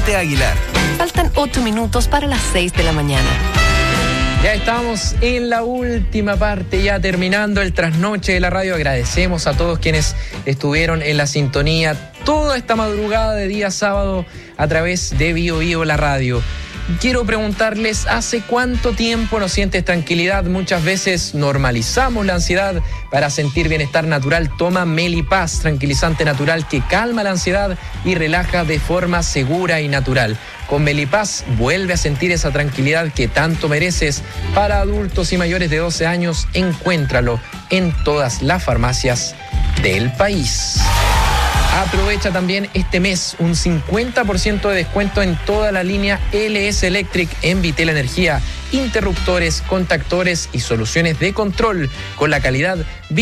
Coyote Aguilar. Faltan 8 minutos para las 6 de la mañana. Ya estamos en la última parte, ya terminando el trasnoche de la radio. Agradecemos a todos quienes estuvieron en la sintonía toda esta madrugada de día sábado a través de Bio Bio la radio. Quiero preguntarles, ¿hace cuánto tiempo no sientes tranquilidad? Muchas veces normalizamos la ansiedad. Para sentir bienestar natural, toma Melipaz, tranquilizante natural que calma la ansiedad y relaja de forma segura y natural. Con Melipaz vuelve a sentir esa tranquilidad que tanto mereces. Para adultos y mayores de 12 años, encuéntralo en todas las farmacias del país. Aprovecha también este mes un 50% de descuento en toda la línea LS Electric en Vitel Energía, interruptores, contactores y soluciones de control con la calidad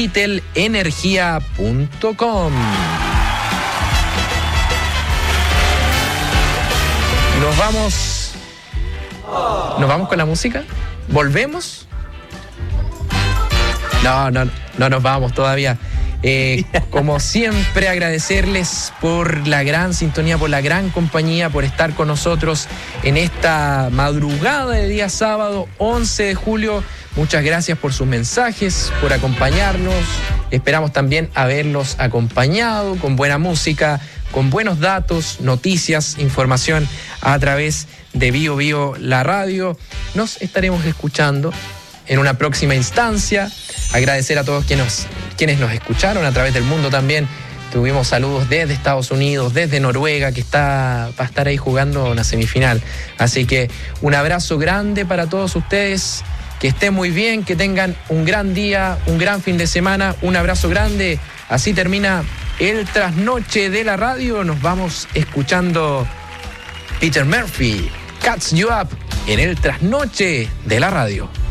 vitelenergia.com. ¿Nos vamos con la música? ¿Volvemos? No nos vamos todavía. Como siempre, agradecerles por la gran sintonía, por la gran compañía, por estar con nosotros en esta madrugada de día sábado 11 de julio. Muchas gracias por sus mensajes, por acompañarnos. Esperamos también haberlos acompañado con buena música, con buenos datos, noticias, información a través de Bio Bio la radio. Nos estaremos escuchando en una próxima instancia. Agradecer a todos quienes nos escucharon a través del mundo también. Tuvimos saludos desde Estados Unidos, desde Noruega, que va a estar ahí jugando una semifinal. Así que un abrazo grande para todos ustedes. Que estén muy bien, que tengan un gran día, un gran fin de semana. Un abrazo grande. Así termina el trasnoche de la radio. Nos vamos escuchando Peter Murphy, Cuts You Up, en el trasnoche de la radio.